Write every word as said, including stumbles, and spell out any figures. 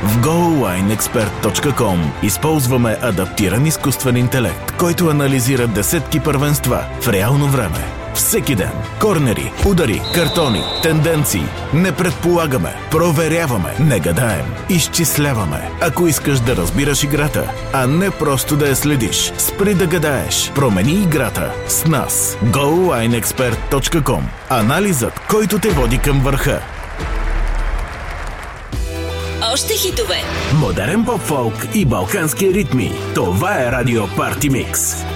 В GoWine Expert точка ком използваме адаптиран изкуствен интелект, който анализира десетки първенства в реално време. Всеки ден. Корнери, удари, картони, тенденции. Не предполагаме, проверяваме, не гадаем, изчисляваме. Ако искаш да разбираш играта, а не просто да я следиш, спри да гадаеш. Промени играта с нас. GoWine Expert точка ком. Анализът, който те води към върха. Още хитове. Модерен поп-фолк и балкански ритми. Това е Радио Парти Микс.